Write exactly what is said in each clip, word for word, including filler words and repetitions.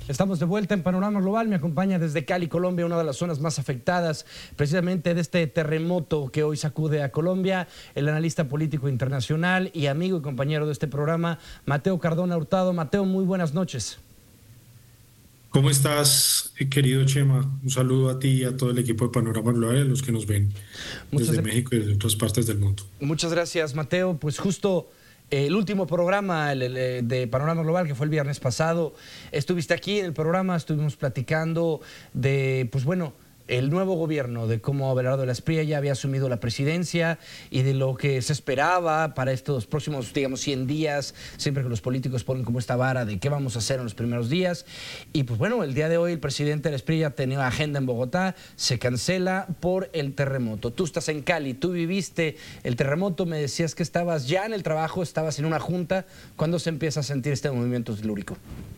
Estamos de vuelta en Panorama Global. Me acompaña desde Cali, Colombia, una de las zonas más afectadas precisamente de este terremoto que hoy sacude a Colombia, el analista político internacional y amigo y compañero de este programa, Mateo Cardona Hurtado. Mateo, muy buenas noches. ¿Cómo estás, querido Chema? Un saludo a ti y a todo el equipo de Panorama Global y a los que nos ven Muchas, desde México y desde otras partes del mundo. muchas gracias, Mateo. Pues justo el último programa el, el, de Panorama Global, que fue el viernes pasado, estuviste aquí en el programa, estuvimos platicando de, pues bueno, el nuevo gobierno, de cómo Abelardo de la Espriella ya había asumido la presidencia y de lo que se esperaba para estos próximos, digamos, cien días, siempre que los políticos ponen como esta vara de qué vamos a hacer en los primeros días. Y pues bueno, el día de hoy el presidente de la Espriella tenía agenda en Bogotá, se cancela por el terremoto. Tú estás en Cali, tú viviste el terremoto, me decías que estabas ya en el trabajo, estabas en una junta. ¿Cuándo se empieza a sentir este movimiento telúrico?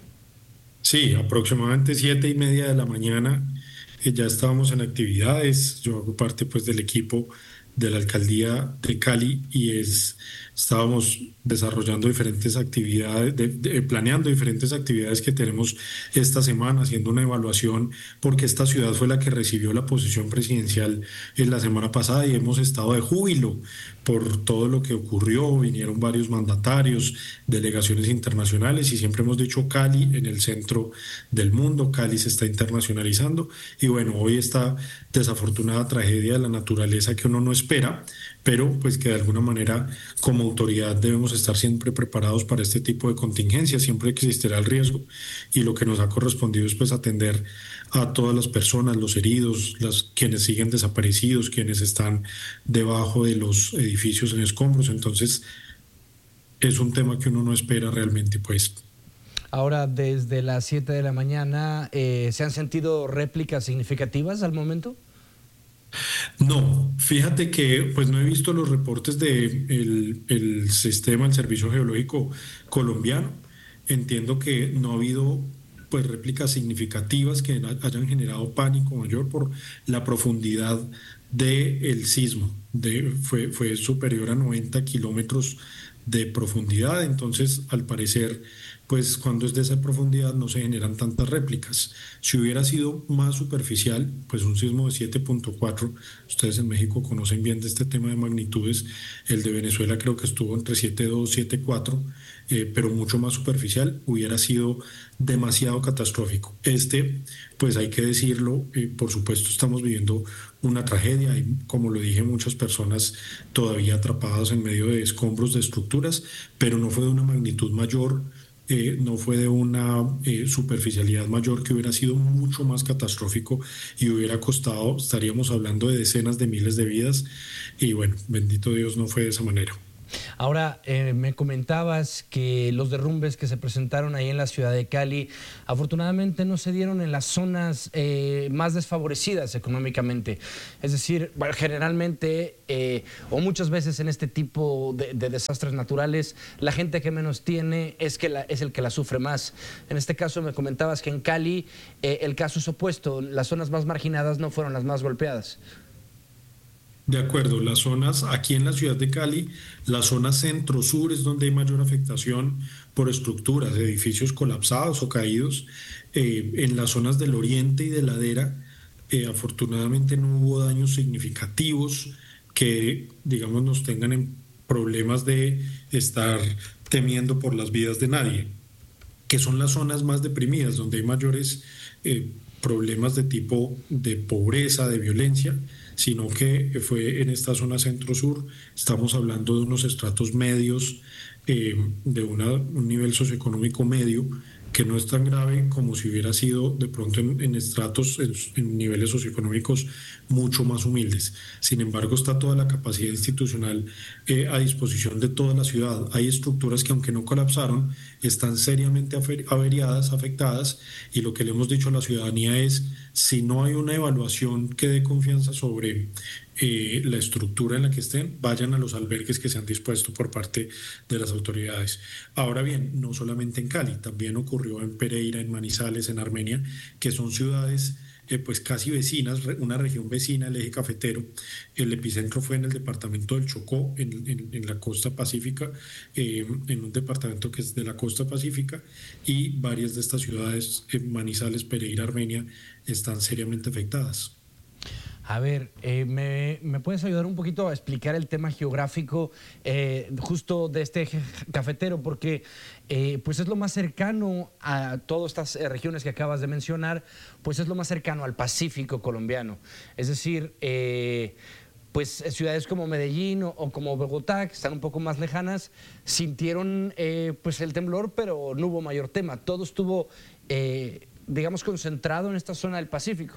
Sí, aproximadamente siete y media de la mañana eh, ya estábamos en actividades. Yo hago parte pues del equipo de la alcaldía de Cali y es, estábamos desarrollando diferentes actividades, de, de, planeando diferentes actividades que tenemos esta semana, haciendo una evaluación, porque esta ciudad fue la que recibió la posesión presidencial en la semana pasada y hemos estado de júbilo por todo lo que ocurrió. Vinieron varios mandatarios, delegaciones internacionales y siempre hemos dicho Cali en el centro del mundo. Cali se está internacionalizando y bueno, hoy esta desafortunada tragedia de la naturaleza que uno no espera, pero pues que de alguna manera como autoridad debemos estar siempre preparados para este tipo de contingencias, siempre existirá el riesgo y lo que nos ha correspondido es pues atender a todas las personas, los heridos, las, quienes siguen desaparecidos, quienes están debajo de los edificios en escombros. Entonces es un tema que uno no espera realmente pues. Ahora, desde las siete de la mañana, eh, ¿se han sentido réplicas significativas al momento? No, fíjate que pues no he visto los reportes de el, el sistema, el Servicio Geológico colombiano. Entiendo que no ha habido pues réplicas significativas que hayan generado pánico mayor por la profundidad del sismo. De, fue, fue superior a noventa kilómetros de profundidad, entonces al parecer pues cuando es de esa profundidad no se generan tantas réplicas. Si hubiera sido más superficial, pues un sismo de siete punto cuatro, ustedes en México conocen bien de este tema de magnitudes, el de Venezuela creo que estuvo entre siete punto dos y siete punto cuatro, eh, pero mucho más superficial, hubiera sido demasiado catastrófico. Este, pues hay que decirlo, eh, por supuesto estamos viviendo una tragedia, hay, como lo dije, muchas personas todavía atrapadas en medio de escombros de estructuras, pero no fue de una magnitud mayor. Eh, no fue de una eh, superficialidad mayor, que hubiera sido mucho más catastrófico y hubiera costado, estaríamos hablando de decenas de miles de vidas y bueno, bendito Dios, no fue de esa manera. Ahora, eh, me comentabas que los derrumbes que se presentaron ahí en la ciudad de Cali, afortunadamente no se dieron en las zonas eh, más desfavorecidas económicamente. Es decir, bueno, generalmente eh, o muchas veces en este tipo de, de desastres naturales, la gente que menos tiene es, que la, es el que la sufre más. En este caso me comentabas que en Cali eh, el caso es opuesto, las zonas más marginadas no fueron las más golpeadas. De acuerdo, las zonas aquí en la ciudad de Cali, la zona centro-sur es donde hay mayor afectación por estructuras, edificios colapsados o caídos. Eh, en las zonas del oriente y de ladera, eh, afortunadamente no hubo daños significativos que, digamos, nos tengan en problemas de estar temiendo por las vidas de nadie, que son las zonas más deprimidas, donde hay mayores eh, problemas de tipo de pobreza, de violencia, sino que fue en esta zona centro-sur. Estamos hablando de unos estratos medios, eh, de una, un nivel socioeconómico medio, que no es tan grave como si hubiera sido de pronto en, en estratos, en, en niveles socioeconómicos mucho más humildes. Sin embargo, está toda la capacidad institucional eh, a disposición de toda la ciudad. Hay estructuras que, aunque no colapsaron, están seriamente averiadas, afectadas, y lo que le hemos dicho a la ciudadanía es, si no hay una evaluación que dé confianza sobre eh, la estructura en la que estén, vayan a los albergues que se han dispuesto por parte de las autoridades. Ahora bien, no solamente en Cali, también ocurrió en Pereira, en Manizales, en Armenia, que son ciudades eh, pues casi vecinas, una región vecina al eje cafetero. El epicentro fue en el departamento del Chocó, en, en, en la costa pacífica, eh, en un departamento que es de la costa pacífica, y varias de estas ciudades, eh, Manizales, Pereira, Armenia, están seriamente afectadas. A ver, eh, ¿me, ¿me puedes ayudar un poquito a explicar el tema geográfico eh, justo de este eje cafetero? Porque eh, pues es lo más cercano a todas estas eh, regiones que acabas de mencionar, pues es lo más cercano al Pacífico colombiano. Es decir, eh, pues ciudades como Medellín o, o como Bogotá, que están un poco más lejanas, sintieron eh, pues el temblor, pero no hubo mayor tema. Todo estuvo, eh, digamos, concentrado en esta zona del Pacífico.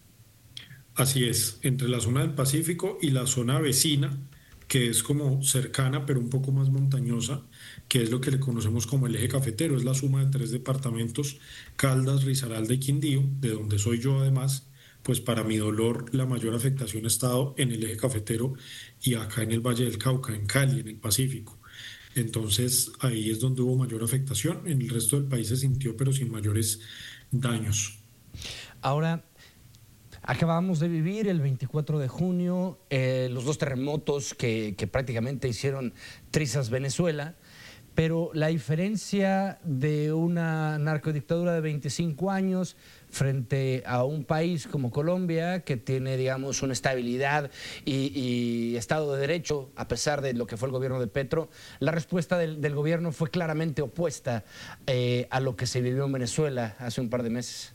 Así es, entre la zona del Pacífico y la zona vecina, que es como cercana pero un poco más montañosa, que es lo que le conocemos como el eje cafetero, es la suma de tres departamentos, Caldas, Risaralda y Quindío, de donde soy yo además. Pues para mi dolor la mayor afectación ha estado en el eje cafetero y acá en el Valle del Cauca, en Cali, en el Pacífico. Entonces ahí es donde hubo mayor afectación, en el resto del país se sintió pero sin mayores daños. Ahora, acabamos de vivir el veinticuatro de junio, eh, los dos terremotos que, que prácticamente hicieron trizas Venezuela, pero la diferencia de una narcodictadura de veinticinco años frente a un país como Colombia, que tiene, digamos, una estabilidad y, y Estado de Derecho, a pesar de lo que fue el gobierno de Petro, la respuesta del, del gobierno fue claramente opuesta eh, a lo que se vivió en Venezuela hace un par de meses.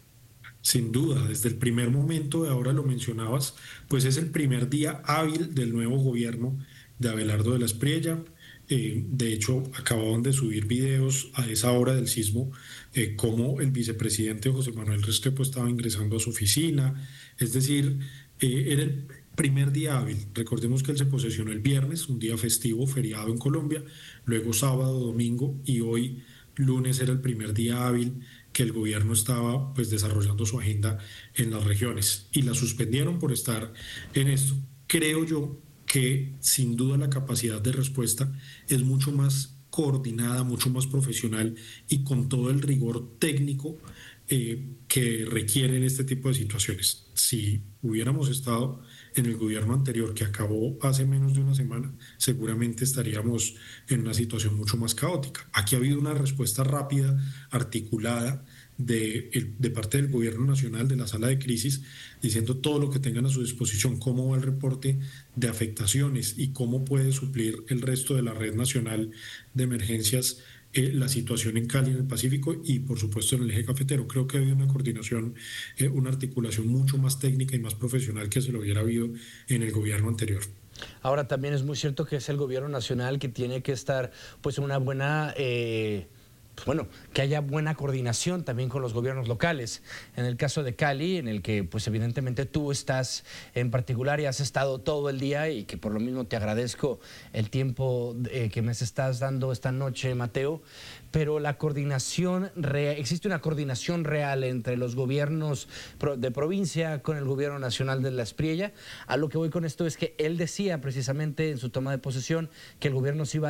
Sin duda, desde el primer momento, ahora lo mencionabas, pues es el primer día hábil del nuevo gobierno de Abelardo de la Espriella. Eh, de hecho, acababan de subir videos a esa hora del sismo, eh, cómo el vicepresidente José Manuel Restrepo estaba ingresando a su oficina. Es decir, eh, era el primer día hábil. Recordemos que él se posesionó el viernes, un día festivo, feriado en Colombia, luego sábado, domingo, y hoy lunes era el primer día hábil que el gobierno estaba pues desarrollando su agenda en las regiones y la suspendieron por estar en esto. Creo yo que sin duda la capacidad de respuesta es mucho más coordinada, mucho más profesional y con todo el rigor técnico eh, que requieren este tipo de situaciones. Si hubiéramos estado en el gobierno anterior que acabó hace menos de una semana, seguramente estaríamos en una situación mucho más caótica. Aquí ha habido una respuesta rápida, articulada, de, de parte del gobierno nacional, de la sala de crisis, diciendo todo lo que tengan a su disposición, cómo va el reporte de afectaciones y cómo puede suplir el resto de la red nacional de emergencias eh, la situación en Cali, en el Pacífico y por supuesto en el eje cafetero. Creo que ha habido una coordinación, eh, una articulación mucho más técnica y más profesional que se lo hubiera habido en el gobierno anterior. Ahora también es muy cierto que es el gobierno nacional que tiene que estar pues en una buena... Eh Pues bueno, que haya buena coordinación también con los gobiernos locales. En el caso de Cali, en el que pues evidentemente tú estás en particular y has estado todo el día y que por lo mismo te agradezco el tiempo eh, que me estás dando esta noche, Mateo, pero la coordinación, existe una coordinación real entre los gobiernos de provincia con el gobierno nacional de la Espriella. A lo que voy con esto es que él decía precisamente en su toma de posesión que el gobierno se iba